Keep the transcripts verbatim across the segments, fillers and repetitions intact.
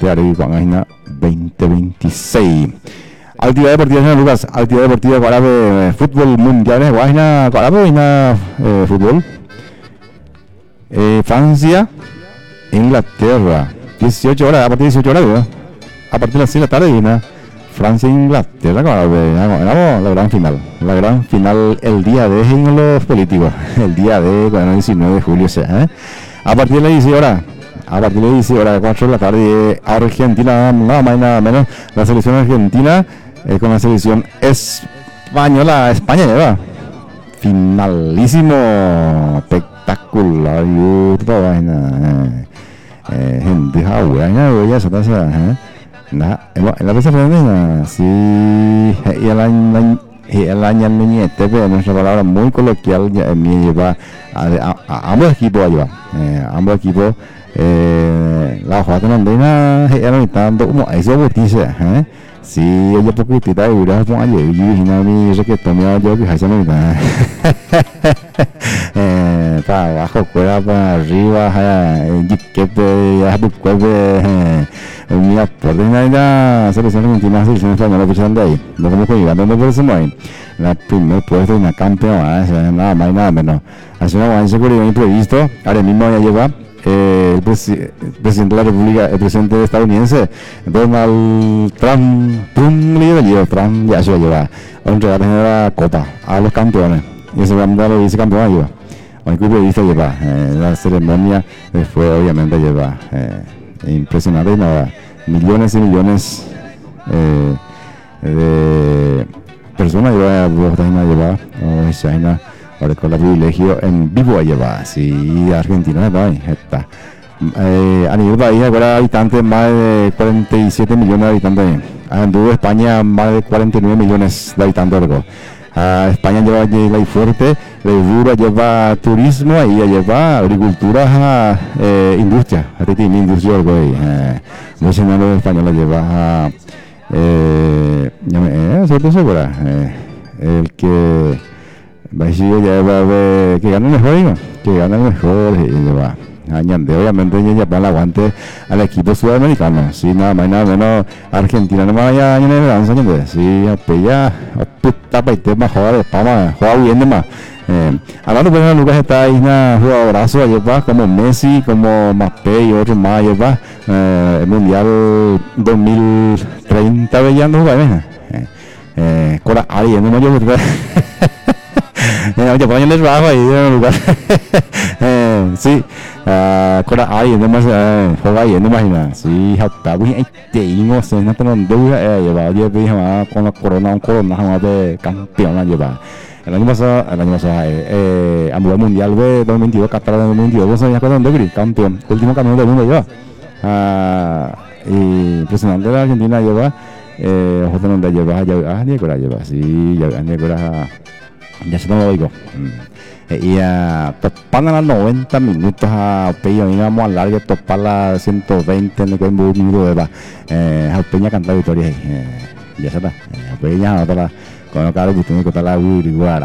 ante Arevi Guangajina veinte veintiséis. Actividad deportiva, señor Lucas. Actividad deportiva para eh, fútbol mundial. Guajina, para Guajina, eh, fútbol. Eh, Francia, Inglaterra. dieciocho horas, a partir de dieciocho horas, ¿verdad? A partir de las seis de la tarde, viene Francia e Inglaterra. Ganamos la gran final. La gran final el día de en los políticos. El día de, bueno, diecinueve de julio, o sea, ¿eh? A partir de las dieciséis horas. A partir de las dieciséis horas, cuatro de la tarde, Argentina, nada más y nada menos. La selección argentina eh, con la selección española. España lleva finalísimo, espectacular. Y toda vaina. Gente, jaula, ya esa taza. Nah, en la vez femenina, sí, y el año, el año niñete, pero nuestra palabra muy coloquial ya me lleva a, a, a ambos equipos lleva, eh, ambos equipos, eh, la jugada con Andina, era mitando como eso botice, eh, sí, ella poquitita de vida, como ayer, y no me dice que tomé yo que hace mitad, eh, para abajo, fuera para arriba, eh, que te, ya busqué, mi aporte en la selección argentina, selección española, que de ahí, no como que llegando donde por eso no hay, la primer puesto en la campeona, nada más y nada menos. Hace una buena seguridad imprevisto, ahora mismo ya lleva eh, el, presi el presidente de la República, el presidente estadounidense, Donald Trump, Trump, líder, Trump ya se va a llevar a entregar la copa a los campeones, y ese cambio lo dice campeón lleva, el imprevisto lleva, eh, la ceremonia después obviamente lleva, eh, impresionante, nada, millones y millones eh, de personas llevan a llevar oh, China, ahora con el privilegio en vivo a llevar, sí, Argentina está eh, a nivel país, ahora habitantes más de cuarenta y siete millones de habitantes, anduvo España más de cuarenta y nueve millones de habitantes. Uh, España lleva la fuerte, Europa lleva turismo y lleva agricultura, eh, industria, tiene industria, eh, no sé nada de español lleva, eh, eh, sobre segura, eh, el que va a decir ya que gane mejor, digo, que gane mejor y lleva. Añade, obviamente ya para el aguante al equipo sudamericano, si nada más y nada menos Argentina no me vaya a añadir de danza, si apeya puta para el tema jugar para jugar bien de más. Eh, hablando pues Lucas está ahí una jugadorazo allá va como Messi, como Mbappé y otros más allá va, eh, el mundial dos mil treinta veían dos jugadores, eh, eh, Cora Ari, no me yo Eh, ya ponen el trabajo ahí en el lugar. eh, sí, uh, con ahí no más, juega ahí no más nada. Sí, hasta hoy hay tengo se no tengo duda, eh, lleva ya vi jamás con la corona, un corona jamás de campeón lleva. El año pasado, el año pasado, eh, eh, a nivel mundial de dos mil veintidós, Qatar de dos mil veintidós, vos sabías que dónde gris, campeón, último campeón del mundo lleva. Ah, y impresionante la Argentina lleva, eh, ojo donde lleva, ya, ah, ni cura lleva, sí, ya, ni cura. Ya se no lo digo. Mm. Y a topar a las noventa minutos a Peña, vamos a largo, topar a ciento veinte, en el que hay un minuto de va. Eh, a Peña cantar victoria. Eh, ya se está. A Peña, a otra, con el carro que tiene que estar la Uriguara.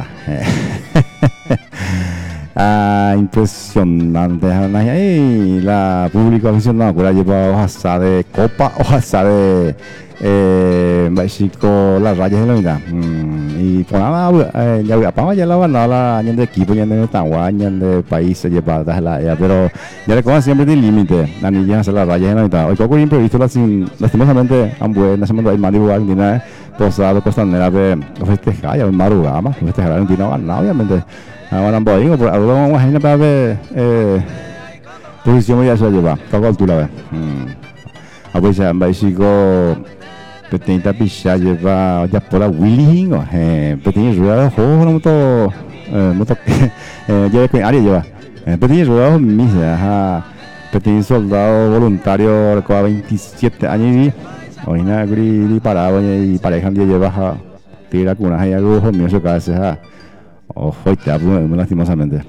Ah, impresionante. Ahí la pública aficionada que lleva hojas de copa, hojas de eh, México, las rayas de la vida. Mm, y por nada, eh, ya ya la van a la de equipo, ya de Taiwán, ya de países, ya la pero ya le cojan siempre del límite. La niña hace las rayas de la mitad. Hoy poco imprevisto, lastimosamente, ambos, la semana de Mario Argentina, posado, costanera de festejar, ya un madrugada, festejar Argentina, ganado, obviamente. Ahora podemos, por algo vamos a imaginar para ver eh, posición ya se va a llevar, a qué altura ve. A pues ya en México petita picha lleva ya por la Willy, eh, pequeño rueda, juego no moto, eh, moto, eh, lleva que área lleva, eh, pequeño rueda, misa, ajá, pequeño soldado voluntario, con veintisiete años y hoy nada gris parado y pareja día lleva, tira con una jaya lujo mío su cabeza. Ojo, te hablo muy lastimosamente.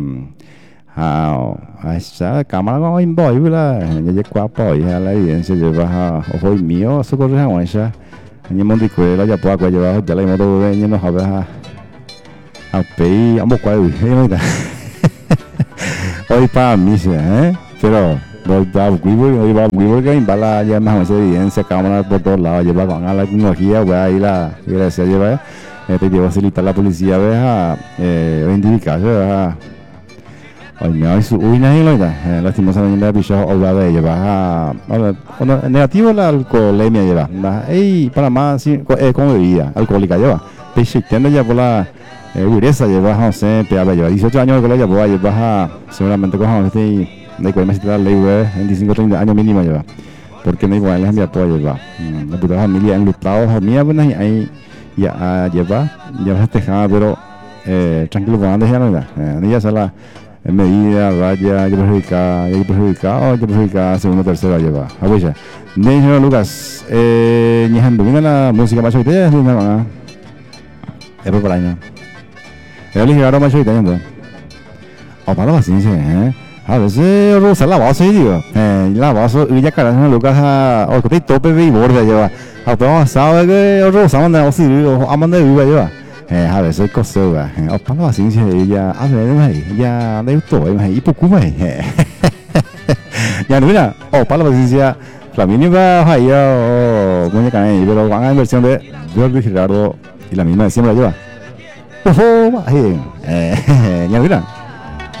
Ah, esa cámara como en boy, ¿verdad? Ya llegó a boy, la evidencia lleva ojo mío, eso corre a esa. Ni monticuela ya puedo llevar, ya la moto de no sabe a a pei, ambos cuadros, hoy para mí, ¿eh? Pero Va Weaver, va Weaver que imbala ya más o menos evidencia, cámaras por todos lados, lleva con la tecnología, pues ahí la iglesia lleva, eh, te lleva a facilitar la policía, ves a eh, identificarse, ves a Ay, me su uy nadie lo da, lastimosamente la picha o la de lleva a bueno, negativo la alcoholemia lleva, ey, para más sí, eh, como bebida alcohólica lleva, picha tiende ya por la eh, dureza lleva, no sé, te habla lleva dieciocho años de colegio, pues lleva a seguramente con este de cuál me la ley, veinticinco treinta años mínimo lleva, porque no igual es mi todo lleva, la puta familia enlutados, familia bueno ahí ya lleva, ya festejaba, pero eh, tranquilo con antes ya no da, eh, ya se la en medida, raya, yo perjudica, yo perjudica, yo perjudica, segundo, tercero, lleva. A ver ya. Nejo Lucas, eh, ni ejemplo, mira la música macho italiana, es una manga. Es por ahí, ¿no? Es el ligero macho italiano. O para la paciencia, ¿eh? A veces rosa la base, digo. Eh, la base, y ya carajo, Lucas, o que te tope y borde lleva. A todos sabe que rosa manda o si, o amanda viva lleva. Eh, a veces cosa va, o para la paciencia ella, a ver, mày, ya lấy tuổi mày, ít cú mày, ya no mira, o para la paciencia, la mínima hay o como que hay, pero van a versión de Jordi Gerardo y la misma de siempre la lleva, ojo, eh, ya mira.